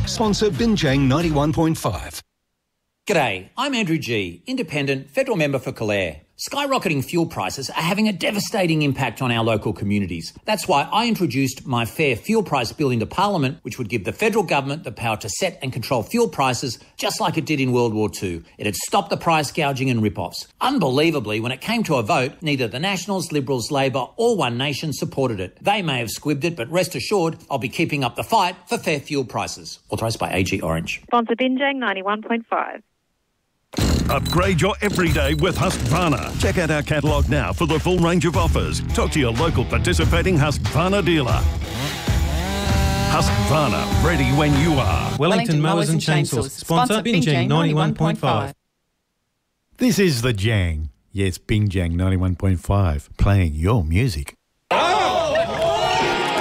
Sponsor Binjang 91.5. G'day, I'm Andrew G, Independent Federal Member for Calare. Skyrocketing fuel prices are having a devastating impact on our local communities. That's why I introduced my Fair Fuel Price Bill into Parliament, which would give the federal government the power to set and control fuel prices just like it did in World War II. It'd stop the price gouging and rip-offs. Unbelievably, when it came to a vote, neither the Nationals, Liberals, Labor or One Nation supported it. They may have squibbed it, but rest assured, I'll be keeping up the fight for fair fuel prices. Authorised by AG Orange. Sponsor Binjang 91.5. Upgrade your everyday with Husqvarna. Check out our catalogue now for the full range of offers. Talk to your local participating Husqvarna dealer. Husqvarna, ready when you are. Wellington Mowers and Chainsaws. Sponsor Binjang 91.5. This is The Jang. Yes, Binjang 91.5, playing your music.